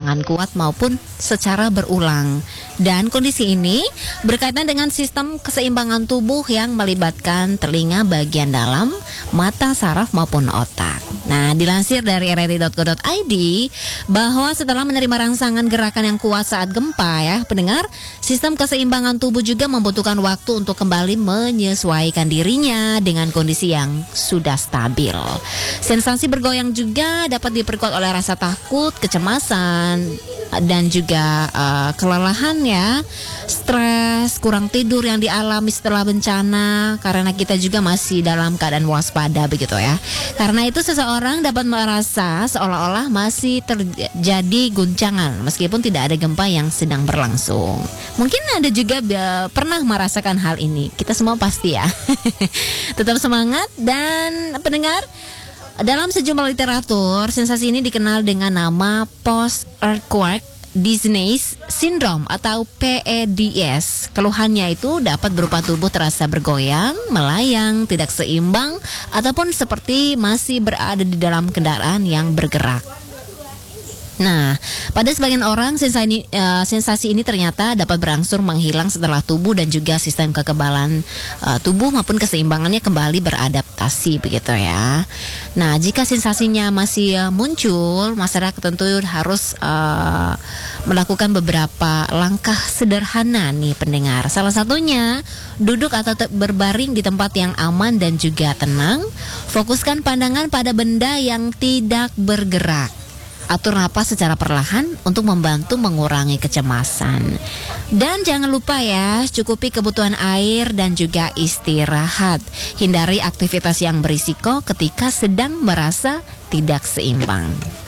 keseimbangan kuat maupun secara berulang. Dan kondisi ini berkaitan dengan sistem keseimbangan tubuh yang melibatkan telinga bagian dalam, mata, saraf maupun otak. Nah, dilansir dari rri.co.id bahwa setelah menerima rangsangan gerakan yang kuat saat gempa ya, pendengar, sistem keseimbangan tubuh juga membutuhkan waktu untuk kembali menyesuaikan dirinya dengan kondisi yang sudah stabil. Sensasi bergoyang juga dapat diperkuat oleh rasa takut, kecemasan, dan juga kelelahan ya, stres, kurang tidur yang dialami setelah bencana karena kita juga masih dalam keadaan waspada begitu ya. Karena itu seseorang dapat merasa seolah-olah masih terjadi guncangan meskipun tidak ada gempa yang sedang berlangsung. Mungkin ada juga pernah merasakan hal ini. Kita semua pasti ya. Tetap semangat dan pendengar, dalam sejumlah literatur, sensasi ini dikenal dengan nama post-earthquake dizziness syndrome atau PEDS. Keluhannya itu dapat berupa tubuh terasa bergoyang, melayang, tidak seimbang, ataupun seperti masih berada di dalam kendaraan yang bergerak. Nah, pada sebagian orang sensasi ini ternyata dapat berangsur menghilang setelah tubuh dan juga sistem kekebalan tubuh maupun keseimbangannya kembali beradaptasi begitu ya. Nah, jika sensasinya masih muncul, masyarakat tentu harus melakukan beberapa langkah sederhana nih pendengar. Salah satunya duduk atau berbaring di tempat yang aman dan juga tenang. Fokuskan pandangan pada benda yang tidak bergerak. Atur napas secara perlahan untuk membantu mengurangi kecemasan. Dan jangan lupa ya, cukupi kebutuhan air dan juga istirahat. Hindari aktivitas yang berisiko ketika sedang merasa tidak seimbang.